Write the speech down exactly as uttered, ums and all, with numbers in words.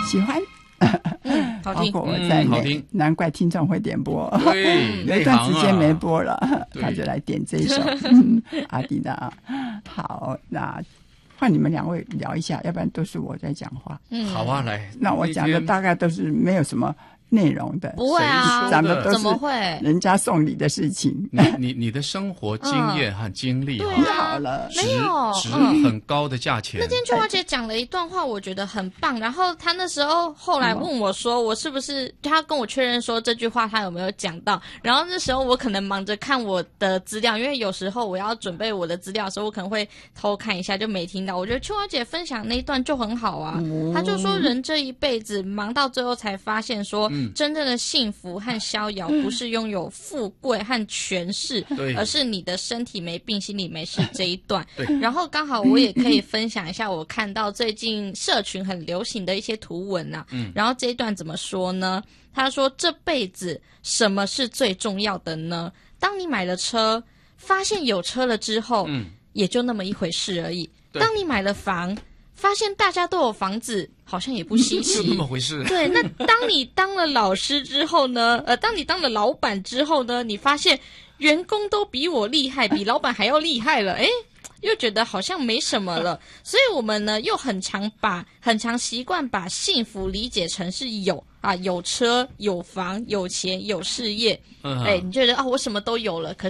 喜欢。 嗯，好听， 包括我在内， 嗯好听难怪听众会点播。 对， 有一段时间没内行啊播了， 对他就来点这一首。嗯阿迪娜，好，那换你们两位聊一下，要不然都是我在讲话。 嗯， 好啊，来， 那我讲的大概都是没有什么内容的， 不会啊， 讲的都是怎么会？ 人家送礼的事情。 你你你的生活经验和经历对哈， 啊好了， 值没有值嗯很高的价钱。 那天秋华姐讲了一段话，我觉得很棒。然后她那时候后来问我说，我是不是她跟我确认说这句话她有没有讲到？然后那时候我可能忙着看我的资料，因为有时候我要准备我的资料的时候，我可能会偷看一下，就没听到。我觉得秋华姐分享那一段就很好啊，她就说人这一辈子忙到最后才发现说， 嗯真正的幸福和逍遥不是拥有富贵和权势， 对而是你的身体没病，心里没事这一段。 对然后刚好我也可以分享一下我看到最近社群很流行的一些图文呐、啊。嗯，然后这一段怎么说呢？他说这辈子什么是最重要的呢？当你买了车，发现有车了之后， 嗯， 也就那么一回事而已。 对当你买了房，发现大家都有房子，好像也不稀奇。 就那么回事。 对，那当你当了老师之后呢？呃，当你当了老板之后呢？你发现员工都比我厉害，比老板还要厉害了，诶，又觉得好像没什么了。所以我们呢，又很常把很常习惯把幸福理解成是有啊，有车、有房、有钱、有事业。 嗯哎，你觉得啊，我什么都有了，可